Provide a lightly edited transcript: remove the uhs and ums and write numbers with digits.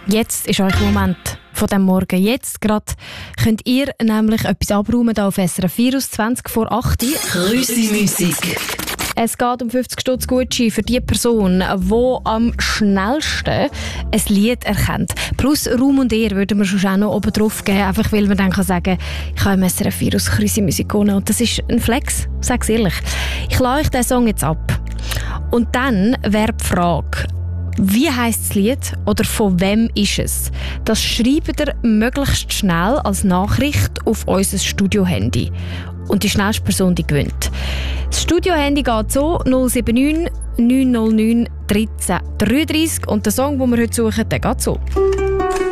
Jetzt ist euer Moment von diesem Morgen. Jetzt gerade könnt ihr nämlich etwas abräumen hier auf SRF 4 aus 20 vor 8 Uhr. Grüssi-Musik. Es geht um 50 Stutz Gutschein für die Person, die am schnellsten ein Lied erkennt. Plus Raum und Ehr würden wir schon auch noch oben drauf geben, einfach weil man dann sagen kann, ich habe im SRF 4 aus Grüssi-Musik gewonnen. Und das ist ein Flex, sag's ehrlich. Ich lade euch diesen Song jetzt ab. Und dann wäre die Frage, wie heisst das Lied oder von wem ist es? Das schreibt ihr möglichst schnell als Nachricht auf unser Studio-Handy. Und die schnellste Person, die gewinnt. Das Studio-Handy geht so 079 909 13 33 und der Song, den wir heute suchen, der geht so.